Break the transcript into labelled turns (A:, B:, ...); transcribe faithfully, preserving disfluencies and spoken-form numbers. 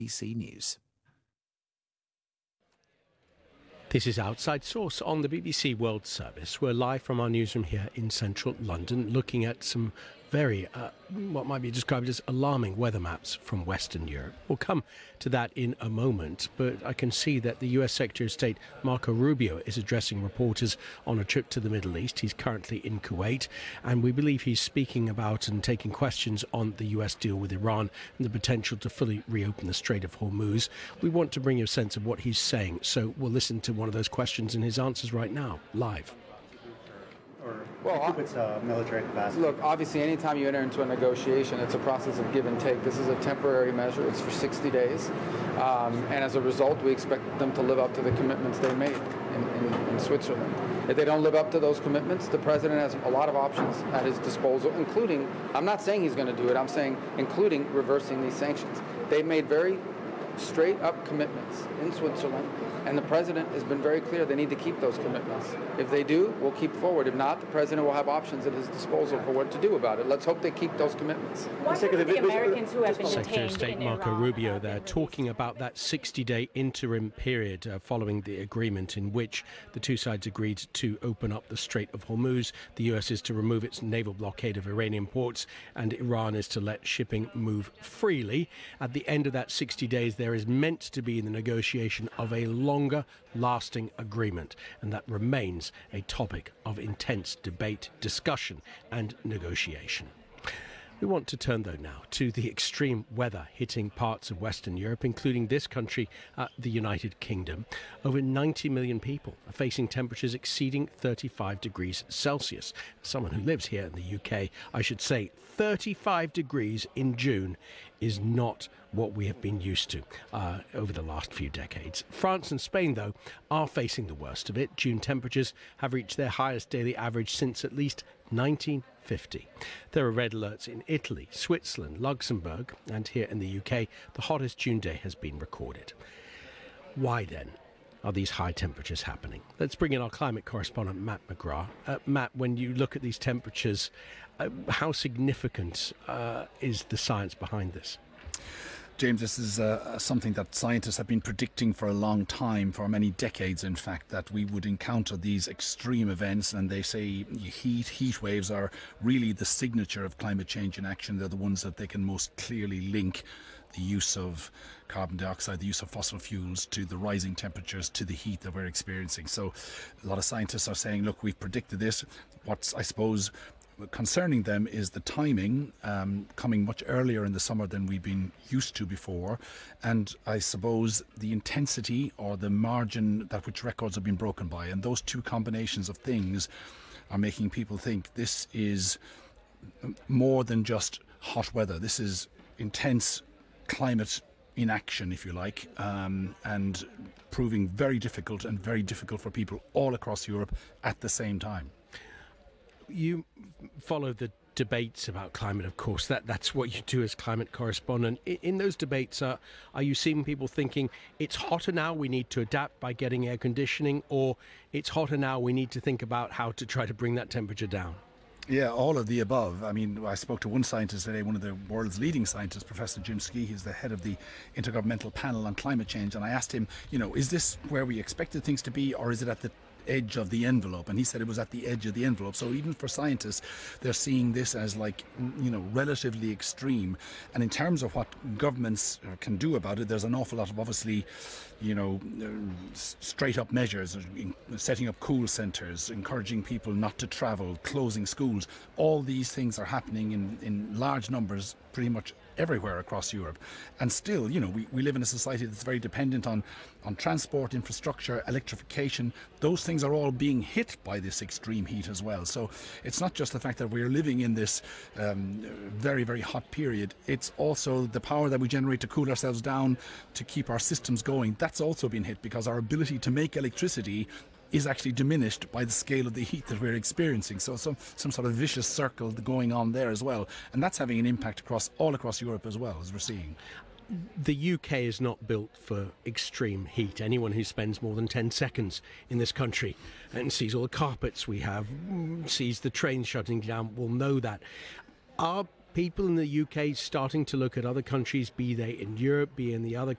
A: B B C News.
B: This is Outside Source on the B B C World Service. We're live from our newsroom here in central London, looking at some very, uh, what might be described as alarming weather maps from Western Europe. We'll come to that in a moment, but I can see that the U S Secretary of State Marco Rubio is addressing reporters on a trip to the Middle East. He's currently in Kuwait, and we believe he's speaking about and taking questions on the U S deal with Iran and the potential to fully reopen the Strait of Hormuz. We want to bring you a sense of what he's saying, so we'll listen to one of those questions and his answers right now, live.
C: Or
D: well,
C: keep its uh, military capacity?
D: Look, obviously, anytime you enter into a negotiation, it's a process of give and take. This is a temporary measure. It's for sixty days. Um, and as a result, we expect them to live up to the commitments they made in, in, in Switzerland. If they don't live up to those commitments, the president has a lot of options at his disposal, including, I'm not saying he's going to do it, I'm saying including reversing these sanctions. They made very straight up commitments in Switzerland, and the president has been very clear they need to keep those commitments. If they do, we'll keep forward. If not, the president will have options at his disposal for what to do about it. Let's hope they keep those commitments.
E: What about the Americans who have been
B: Secretary of
E: detained
B: State
E: in
B: Marco
E: Iran
B: Rubio
E: have
B: there
E: been
B: talking about that sixty-day interim period uh, following the agreement in which the two sides agreed to open up the Strait of Hormuz. The U S is to remove its naval blockade of Iranian ports, and Iran is to let shipping move freely. At the end of that sixty days, there is meant to be the negotiation of a longer lasting agreement, and that remains a topic of intense debate, discussion and negotiation. We want to turn, though, now to the extreme weather hitting parts of Western Europe, including this country, uh, the United Kingdom. Over ninety million people are facing temperatures exceeding thirty-five degrees Celsius. As someone who lives here in the U K, I should say thirty-five degrees in June is not what we have been used to uh, over the last few decades. France and Spain, though, are facing the worst of it. June temperatures have reached their highest daily average since at least nineteen fifty. There are red alerts in Italy, Switzerland, Luxembourg, and here in the U K, the hottest June day has been recorded. Why then are these high temperatures happening? Let's bring in our climate correspondent, Matt McGrath. Uh, Matt, when you look at these temperatures, uh, how significant uh, is the science behind this?
F: James, this is uh, something that scientists have been predicting for a long time, for many decades, in fact, that we would encounter these extreme events. And they say heat, heat waves are really the signature of climate change in action. They're the ones that they can most clearly link the use of carbon dioxide, the use of fossil fuels, to the rising temperatures, to the heat that we're experiencing. So a lot of scientists are saying, look, we've predicted this. What's, I suppose, concerning them is the timing, um, coming much earlier in the summer than we've been used to before, and I suppose the intensity or the margin that which records have been broken by. And those two combinations of things are making people think this is more than just hot weather. This is intense climate in action, if you like, um, and proving very difficult and very difficult for people all across Europe at the same time.
B: You follow the debates about climate, of course. That that's what you do as climate correspondent. In, in those debates, uh, are you seeing people thinking it's hotter now, we need to adapt by getting air conditioning, or it's hotter now, we need to think about how to try to bring that temperature down?
F: Yeah, all of the above. I mean, I spoke to one scientist today, one of the world's leading scientists, Professor Jim Skee. He's the head of the Intergovernmental Panel on Climate Change, and I asked him, you know, is this where we expected things to be, or is it at the edge of the envelope? And he said it was at the edge of the envelope. So even for scientists, they're seeing this as, like, you know, relatively extreme. And in terms of what governments can do about it, there's an awful lot of, obviously, you know, straight up measures, setting up cool centres, encouraging people not to travel, closing schools. All these things are happening in, in large numbers pretty much everywhere across Europe. And still, you know, we, we live in a society that's very dependent on, on transport, infrastructure, electrification. Those things are all being hit by this extreme heat as well. So it's not just the fact that we're living in this um, very, very hot period. It's also the power that we generate to cool ourselves down, to keep our systems going. That's also been hit, because our ability to make electricity is actually diminished by the scale of the heat that we're experiencing. So some, some sort of vicious circle going on there as well. And that's having an impact across all across Europe as well, as we're seeing.
B: The U K is not built for extreme heat. Anyone who spends more than ten seconds in this country and sees all the carpets we have, sees the trains shutting down, will know that. Are people in the U K starting to look at other countries, be they in Europe, be in the other